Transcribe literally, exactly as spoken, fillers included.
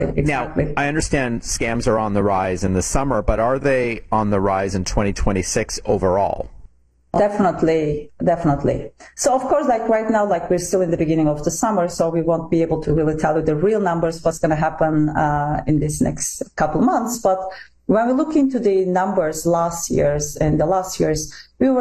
Exactly. Now, I understand scams are on the rise in the summer, but are they on the rise in twenty twenty-six overall? Definitely, definitely. So of course, like right now, like we're still in the beginning of the summer, so we won't be able to really tell you the real numbers, what's going to happen uh, in this next couple months. But when we look into the numbers last year's and the last year's, we were